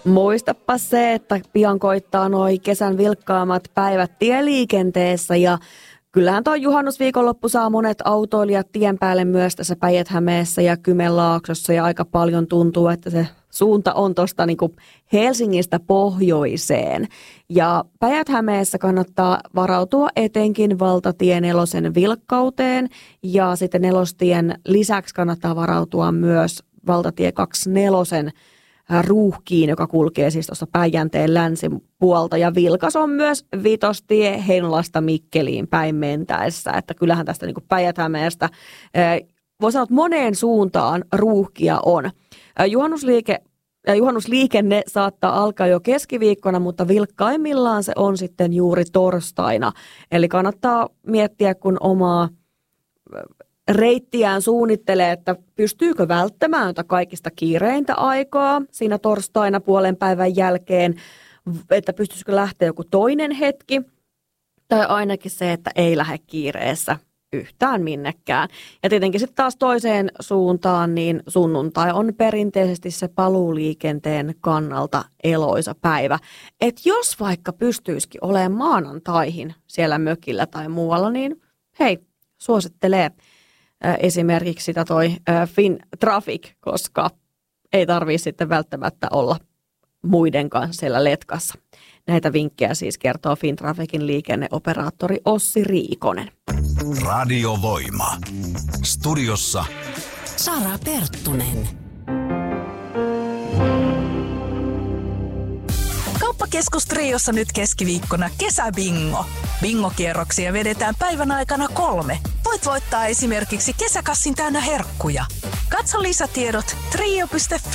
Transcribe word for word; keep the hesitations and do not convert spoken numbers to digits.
Muistapa se, että pian koittaa noi kesän vilkkaammat päivät tieliikenteessä ja kyllähän tuo juhannusviikonloppu saa monet autoilijat tien päälle myös tässä Päijät-Hämeessä ja Kymenlaaksossa ja aika paljon tuntuu, että se suunta on tuosta niin kuin Helsingistä pohjoiseen. Ja Päijät-Hämeessä kannattaa varautua etenkin valtatie nelosen vilkkauteen ja sitten nelostien lisäksi kannattaa varautua myös valtatie kaksikymmentäneljä ruuhkiin, joka kulkee siis tuossa Päijänteen länsipuolta. Ja vilkas on myös vitostie Heinolasta Mikkeliin päin mentäessä. Että kyllähän tästä niin kuin Päijät-Hämeestä voi sanoa, että moneen suuntaan ruuhkia on. Juhannusliike, juhannusliikenne saattaa alkaa jo keskiviikkona, mutta vilkkaimmillaan se on sitten juuri torstaina. Eli kannattaa miettiä, kun omaa reittiään suunnittelee, että pystyykö välttämään jota kaikista kiireintä aikaa siinä torstaina puolen päivän jälkeen, että pystyisikö lähteä joku toinen hetki, tai ainakin se, että ei lähde kiireessä yhtään minnekään. Ja tietenkin sitten taas toiseen suuntaan, niin sunnuntai on perinteisesti se paluuliikenteen kannalta eloisa päivä. Että jos vaikka pystyisikin olemaan maanantaihin siellä mökillä tai muualla, niin hei, suosittelee esimerkiksi sitä toi FinTraffic, koska ei tarvitse sitten välttämättä olla muiden kanssa siellä letkassa. Näitä vinkkejä siis kertoo FinTrafficin liikenneoperaattori Ossi Riikonen. Radiovoima. Studiossa Sara Perttunen. Kauppakeskus Triossa nyt keskiviikkona kesäbingo. Bingokierroksia vedetään päivän aikana kolme. Voit voittaa esimerkiksi kesäkassin täynnä herkkuja. Katso lisätiedot trio piste fi.